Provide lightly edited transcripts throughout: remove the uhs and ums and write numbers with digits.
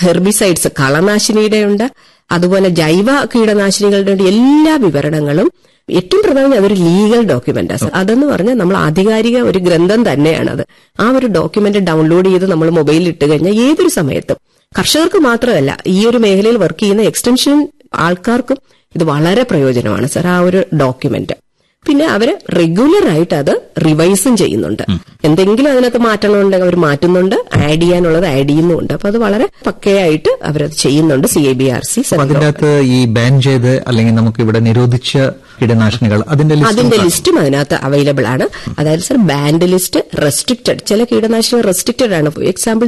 Herbicides കളനാശിനിയുടെ ഉണ്ട്, അതുപോലെ ജൈവ കീടനാശിനികളുടെ എല്ലാ വിവരണങ്ങളും. ഏറ്റവും പ്രധാനം അതൊരു ലീഗൽ ഡോക്യുമെന്റ്. അതെന്ന് പറഞ്ഞാൽ നമ്മൾ ആധികാരിക ഒരു ഗ്രന്ഥം തന്നെയാണത്. ആ ഒരു ഡോക്യുമെന്റ് ഡൗൺലോഡ് ചെയ്ത് നമ്മൾ മൊബൈലിൽ ഇട്ട് കഴിഞ്ഞാൽ ഏതൊരു സമയത്തും കർഷകർക്ക് മാത്രമല്ല, ഈ ഒരു മേഖലയിൽ വർക്ക് ചെയ്യുന്ന എക്സ്റ്റൻഷൻ ആൾക്കാർക്കും ഇത് വളരെ പ്രയോജനമാണ് സർ, ആ ഒരു ഡോക്യുമെന്റ്. പിന്നെ അവര് റെഗുലർ ആയിട്ട് അത് റിവൈസും ചെയ്യുന്നുണ്ട്. എന്തെങ്കിലും അതിനകത്ത് മാറ്റങ്ങളുണ്ടെങ്കിൽ അവർ മാറ്റുന്നുണ്ട്, ആഡ് ചെയ്യാനുള്ളത് ആഡ് ചെയ്യുന്നുണ്ട്. അപ്പൊ അത് വളരെ പക്കയായിട്ട് അവരത് ചെയ്യുന്നുണ്ട്. CABRC അതിനകത്ത് ഈ ബാൻ ചെയ്ത് അല്ലെങ്കിൽ നമുക്ക് ഇവിടെ നിരോധിച്ച കീടനാശിനികൾ അതിന്റെ ലിസ്റ്റും അതിനകത്ത് അവൈലബിൾ ആണ്. അതായത് സർ ബാൻഡ് ലിസ്റ്റ്, റെസ്ട്രിക്റ്റഡ്, ചില കീടനാശിനികൾ റെസ്ട്രിക്റ്റഡ് ആണ്. ഫോർ എക്സാമ്പിൾ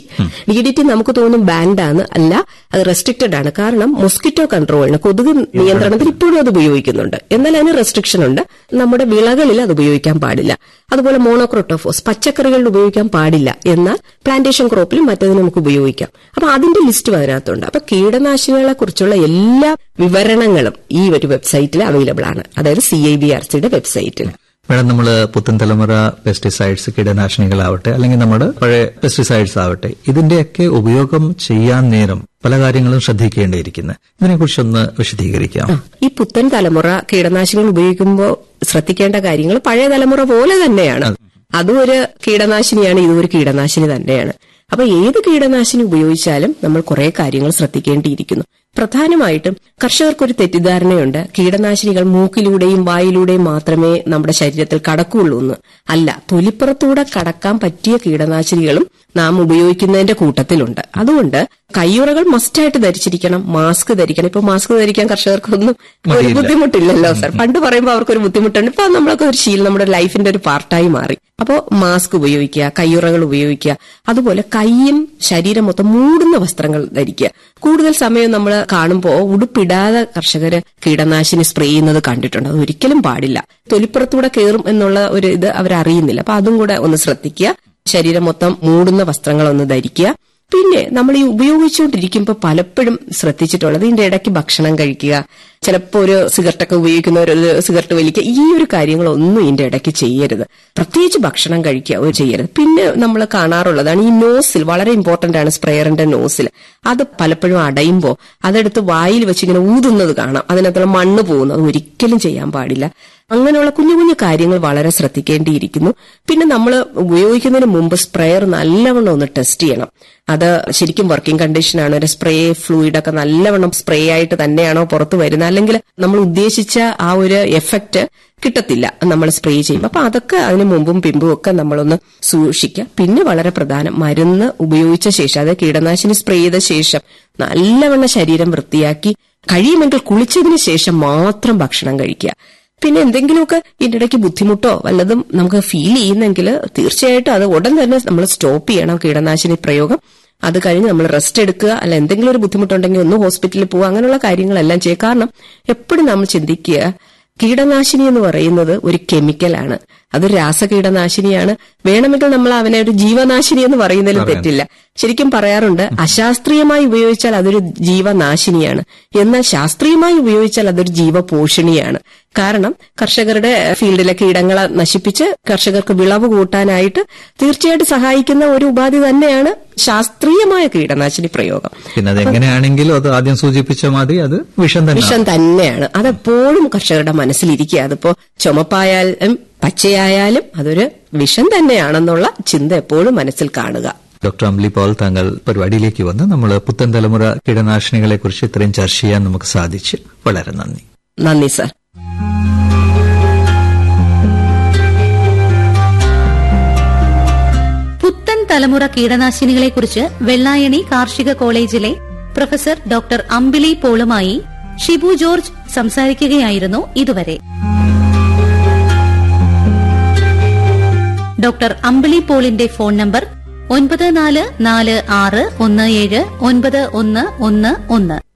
DDT നമുക്ക് തോന്നും ബാൻഡ് ആണ്, അല്ല, അത് റെസ്ട്രിക്റ്റഡ് ആണ്. കാരണം മൊസ്കിറ്റോ കൺട്രോളിന്, കൊതുക് നിയന്ത്രണത്തിൽ ഇപ്പോഴും അത് ഉപയോഗിക്കുന്നുണ്ട്. എന്നാൽ അതിന് റെസ്ട്രിക്ഷൻ ഉണ്ട്. നമ്മുടെ വിളകളിൽ അത് ഉപയോഗിക്കാൻ പാടില്ല. അതുപോലെ മോണോക്രോട്ടോഫോസ് പച്ചക്കറികളിൽ ഉപയോഗിക്കാൻ പാടില്ല, എന്നാൽ പ്ലാന്റേഷൻ ക്രോപ്പിലും മറ്റതിന് നമുക്ക് ഉപയോഗിക്കാം. അപ്പൊ അതിന്റെ ലിസ്റ്റും അതിനകത്തുണ്ട്. അപ്പൊ കീടനാശിനികളെ കുറിച്ചുള്ള എല്ലാ വിവരണങ്ങളും ഈ ഒരു വെബ്സൈറ്റിൽ അവൈലബിൾ ആണ്. അതായത് CABRCയുടെ വെബ്സൈറ്റിൽ. മേഡം, നമ്മള് പുത്തൻ തലമുറ പെസ്റ്റിസൈഡ്സ്, കീടനാശിനികളാവട്ടെ അല്ലെങ്കിൽ നമ്മുടെ പഴയ പെസ്റ്റിസൈഡ്സ് ആവട്ടെ, ഇതിന്റെയൊക്കെ ഉപയോഗം ചെയ്യാൻ നേരം പല കാര്യങ്ങളും ശ്രദ്ധിക്കേണ്ടിയിരിക്കുന്നത്. ഇതിനെക്കുറിച്ചൊന്ന് വിശദീകരിക്കാം. ഈ പുത്തൻ തലമുറ കീടനാശിനികൾ ഉപയോഗിക്കുമ്പോൾ ശ്രദ്ധിക്കേണ്ട കാര്യങ്ങൾ പഴയ തലമുറ പോലെ തന്നെയാണ്. അതും ഒരു കീടനാശിനിയാണ്, ഇതും ഒരു കീടനാശിനി തന്നെയാണ്. അപ്പൊ ഏത് കീടനാശിനി ഉപയോഗിച്ചാലും നമ്മൾ കുറെ കാര്യങ്ങൾ ശ്രദ്ധിക്കേണ്ടിയിരിക്കുന്നു. പ്രധാനമായിട്ടും കർഷകർക്കൊരു തെറ്റിദ്ധാരണയുണ്ട്, കീടനാശിനികൾ മൂക്കിലൂടെയും വായിലൂടെയും മാത്രമേ നമ്മുടെ ശരീരത്തിൽ കടക്കുകയുള്ളൂ എന്ന്. അല്ല, തൊലിപ്പുറത്തൂടെ കടക്കാൻ പറ്റിയ കീടനാശിനികളും നാം ഉപയോഗിക്കുന്നതിന്റെ കൂട്ടത്തിലുണ്ട്. അതുകൊണ്ട് കയ്യുറകൾ മസ്റ്റായിട്ട് ധരിച്ചിരിക്കണം, മാസ്ക് ധരിക്കണം. ഇപ്പൊ മാസ്ക് ധരിക്കാൻ കർഷകർക്കൊന്നും ഒരു ബുദ്ധിമുട്ടില്ലല്ലോ സർ. പണ്ട് പറയുമ്പോൾ അവർക്കൊരു ബുദ്ധിമുട്ടുണ്ട്. ഇപ്പൊ നമ്മളൊക്കെ ഒരു ശീലം, നമ്മുടെ ലൈഫിന്റെ ഒരു പാർട്ടായി മാറി. അപ്പോ മാസ്ക് ഉപയോഗിക്കുക, കയ്യുറകൾ ഉപയോഗിക്കുക, അതുപോലെ കൈയും ശരീരം മൊത്തം മൂടുന്ന വസ്ത്രങ്ങൾ ധരിക്കുക. കൂടുതൽ സമയം നമ്മൾ കാണുമ്പോൾ ഉടുപ്പിടാതെ കർഷകര് കീടനാശിനി സ്പ്രേ ചെയ്യുന്നത് കണ്ടിട്ടുണ്ട്. അത് ഒരിക്കലും പാടില്ല. തൊലിപ്പുറത്തൂടെ കയറും എന്നുള്ള ഒരു ഇത് അവരറിയുന്നില്ല. അപ്പൊ അതും കൂടെ ഒന്ന് ശ്രദ്ധിക്കുക. ശരീരം മൊത്തം മൂടുന്ന വസ്ത്രങ്ങളൊന്ന് ധരിക്കുക. പിന്നെ നമ്മൾ ഈ ഉപയോഗിച്ചുകൊണ്ടിരിക്കുമ്പോൾ പലപ്പോഴും ശ്രദ്ധിച്ചിട്ടുള്ളത്, ഇതിന്റെ ഇടയ്ക്ക് ഭക്ഷണം കഴിക്കുക, ചിലപ്പോൾ ഒരു സിഗരറ്റൊക്കെ ഉപയോഗിക്കുന്നവർ ഒരു സിഗരറ്റ് വലിക്കുക, ഈ ഒരു കാര്യങ്ങളൊന്നും ഇതിന്റെ ഇടയ്ക്ക് ചെയ്യരുത്. പ്രത്യേകിച്ച് ഭക്ഷണം കഴിക്കുക ചെയ്യരുത്. പിന്നെ നമ്മൾ കാണാറുള്ളതാണ് ഈ നോസിൽ, വളരെ ഇമ്പോർട്ടന്റ് ആണ് സ്പ്രെയറിന്റെ നോസിൽ. അത് പലപ്പോഴും അടയുമ്പോൾ അതെടുത്ത് വായിൽ വെച്ചിങ്ങനെ ഊതുന്നത് കാണാം, അതിനകത്തുള്ള മണ്ണ് പോകുന്നത് ഒരിക്കലും ചെയ്യാൻ പാടില്ല. അങ്ങനെയുള്ള കുഞ്ഞു കുഞ്ഞു കാര്യങ്ങൾ വളരെ ശ്രദ്ധിക്കേണ്ടിയിരിക്കുന്നു. പിന്നെ നമ്മൾ ഉപയോഗിക്കുന്നതിന് മുമ്പ് സ്പ്രെയർ നല്ലവണ്ണം ഒന്ന് ടെസ്റ്റ് ചെയ്യണം. അത് ശരിക്കും വർക്കിംഗ് കണ്ടീഷനാണ്, ഒരു സ്പ്രേ ഫ്ലൂയിഡൊക്കെ നല്ലവണ്ണം സ്പ്രേ ആയിട്ട് തന്നെയാണോ പുറത്ത് വരുന്നത്, അല്ലെങ്കിൽ നമ്മൾ ഉദ്ദേശിച്ച ആ ഒരു എഫക്റ്റ് കിട്ടത്തില്ല നമ്മൾ സ്പ്രേ ചെയ്യുമ്പോൾ. അപ്പൊ അതൊക്കെ അതിന് മുമ്പും പിമ്പും ഒക്കെ നമ്മളൊന്ന് സൂക്ഷിക്കുക. പിന്നെ വളരെ പ്രധാനം, മരുന്ന് ഉപയോഗിച്ച ശേഷം, അതായത് കീടനാശിനി സ്പ്രേ ചെയ്ത ശേഷം നല്ലവണ്ണം ശരീരം വൃത്തിയാക്കി കഴിയുമെങ്കിൽ കുളിച്ചതിന് ശേഷം മാത്രം ഭക്ഷണം കഴിക്കുക. പിന്നെ എന്തെങ്കിലുമൊക്കെ ഇതിന്റെ ഇടയ്ക്ക് ബുദ്ധിമുട്ടോ വല്ലതും നമുക്ക് ഫീൽ ചെയ്യുന്നെങ്കിൽ തീർച്ചയായിട്ടും അത് ഉടൻ തന്നെ നമ്മൾ സ്റ്റോപ്പ് ചെയ്യണം കീടനാശിനി പ്രയോഗം. അത് കഴിഞ്ഞ് നമ്മൾ റെസ്റ്റ് എടുക്കുക, അല്ല എന്തെങ്കിലും ഒരു ബുദ്ധിമുട്ടുണ്ടെങ്കിൽ ഒന്ന് ഹോസ്പിറ്റലിൽ പോവുക, അങ്ങനെയുള്ള കാര്യങ്ങളെല്ലാം ചെയ്യുക. കാരണം എപ്പോഴും നമ്മൾ ചിന്തിക്കുക, കീടനാശിനി എന്ന് പറയുന്നത് ഒരു കെമിക്കലാണ്, അതൊരു രാസകീടനാശിനിയാണ്. വേണമെങ്കിൽ നമ്മൾ അവനെ ഒരു ജീവനാശിനി എന്ന് പറയുന്നതിൽ തെറ്റില്ല. ശരിക്കും പറയാറുണ്ട്, അശാസ്ത്രീയമായി ഉപയോഗിച്ചാൽ അതൊരു ജീവനാശിനിയാണ്, എന്നാൽ ശാസ്ത്രീയമായി ഉപയോഗിച്ചാൽ അതൊരു ജീവപോഷിണിയാണ്. കാരണം കർഷകരുടെ ഫീൽഡിലെ കീടങ്ങളെ നശിപ്പിച്ച് കർഷകർക്ക് വിളവ് കൂട്ടാനായിട്ട് തീർച്ചയായിട്ടും സഹായിക്കുന്ന ഒരു ഉപാധി തന്നെയാണ് ശാസ്ത്രീയമായ കീടനാശിനി പ്രയോഗം. പിന്നെ അതെങ്ങനെയാണെങ്കിലും അത് ആദ്യം സൂചിപ്പിച്ച മാതിരി അത് വിഷം തന്നെയാണ്. അതെപ്പോഴും കർഷകരുടെ മനസ്സിലിരിക്കുക. അതിപ്പോ ചുമപ്പായാലും പച്ചയായാലും അതൊരു വിഷം തന്നെയാണെന്നുള്ള ചിന്ത എപ്പോഴും മനസ്സിൽ കാണുക. ഡോക്ടർ അംബിലി പോൾ, താങ്കൾ പരിപാടിയിലേക്ക് വന്ന് നമ്മൾ പുത്തൻ തലമുറ കീടനാശിനികളെ കുറിച്ച് ഇത്രയും ചർച്ച ചെയ്യാൻ നമുക്ക് സാധിച്ചു. വളരെ നന്ദി. നന്ദി സർ. പുത്തൻ തലമുറ കീടനാശിനികളെക്കുറിച്ച് വെള്ളായണി കാർഷിക കോളേജിലെ പ്രൊഫസർ ഡോക്ടർ അംബിലി പോളുമായി ഷിബു ജോർജ് സംസാരിക്കുകയായിരുന്നു ഇതുവരെ. ഡോക്ടർ അംബിലി പോളിന്റെ ഫോൺ നമ്പർ 9446179111.